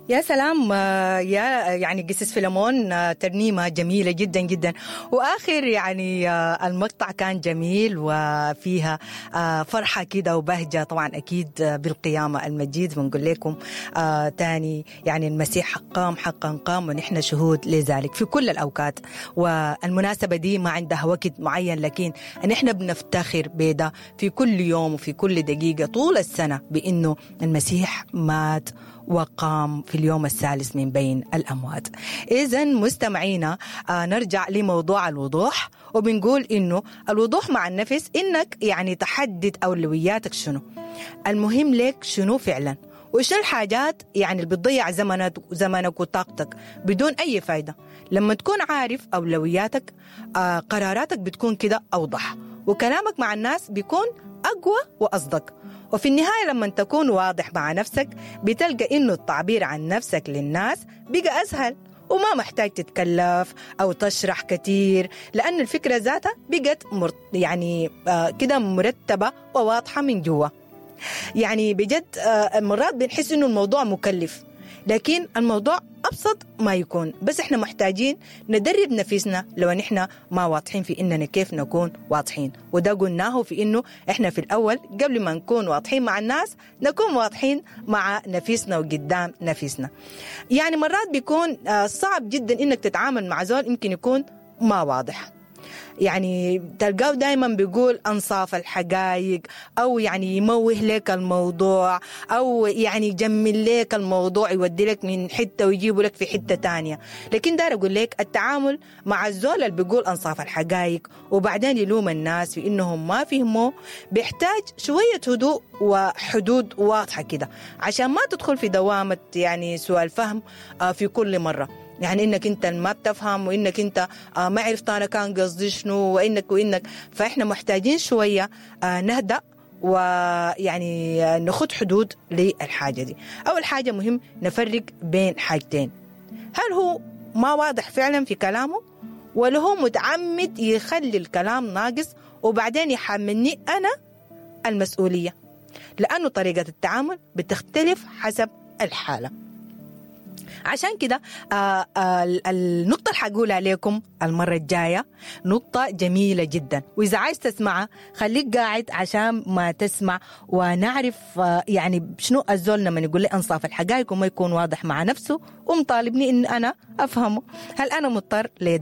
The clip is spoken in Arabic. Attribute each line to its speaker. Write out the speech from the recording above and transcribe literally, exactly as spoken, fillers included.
Speaker 1: يا سلام، يا يعني قصص فيلمون ترنيمة جميلة جدا جدا. وآخر يعني المقطع كان جميل وفيها فرحة كده وبهجة، طبعا أكيد بالقيامة المجيد. بنقول لكم تاني يعني المسيح قام حقا قام، ونحن شهود لذلك في كل الأوقات. والمناسبة دي ما عندها وقت معين، لكن نحن بنفتخر بده في كل يوم وفي كل دقيقة طول السنة بأنه المسيح مات وقام في اليوم الثالث من بين الأموات. إذن مستمعينا، آه نرجع لموضوع الوضوح، وبنقول إنه الوضوح مع النفس إنك يعني تحدد أولوياتك شنو المهم لك، شنو فعلا، وإيش الحاجات يعني اللي بتضيع زمنك زمنك وطاقتك بدون أي فايدة. لما تكون عارف أولوياتك آه قراراتك بتكون كده أوضح، وكلامك مع الناس بيكون أقوى وأصدق. وفي النهاية لما تكون واضح مع نفسك بتلقى إنه التعبير عن نفسك للناس بقى أسهل، وما محتاج تتكلف أو تشرح كتير، لأن الفكرة ذاتها بقت مر... يعني آه كده مرتبة وواضحة من جوا. يعني بجد آه مرات بنحس إنه الموضوع مكلف، لكن الموضوع أبسط ما يكون. بس إحنا محتاجين ندرب نفسنا لو نحن ما واضحين في إننا كيف نكون واضحين. وده قلناه في إنه إحنا في الأول قبل ما نكون واضحين مع الناس نكون واضحين مع نفسنا وقدام نفسنا. يعني مرات بيكون صعب جدا إنك تتعامل مع زول يمكن يكون ما واضح، يعني تلقاه دايما بيقول أنصاف الحقائق، أو يعني يموه لك الموضوع، أو يعني يجمل لك الموضوع، يودي لك من حتة ويجيبه لك في حتة تانية. لكن دار أقول لك التعامل مع الزول اللي بيقول أنصاف الحقائق وبعدين يلوم الناس في إنهم ما فهموا بيحتاج شوية هدوء وحدود واضحة كده، عشان ما تدخل في دوامة يعني سوء الفهم في كل مرة. يعني إنك أنت ما بتفهم، وإنك أنت آه ما عرفت أنا كان قصدي شنو، وإنك وإنك فإحنا محتاجين شوية آه نهدأ، ويعني آه نخد حدود للحاجة دي. أول حاجة مهم نفرق بين حاجتين: هل هو ما واضح فعلا في كلامه، ولا هو متعمد يخلي الكلام ناقص وبعدين يحملني أنا المسؤولية، لأنه طريقة التعامل بتختلف حسب الحالة. عشان كده آه آه النقطة اللي حقولها لكم المرة الجاية نقطة جميلة جدا، وإذا عايز تسمعها خليك قاعد عشان ما تسمع ونعرف آه يعني شنو الزول لما يقول لي أنصاف الحقائق وما يكون واضح مع نفسه ومطالبني إن أنا أفهمه. هل أنا مضطر ليه؟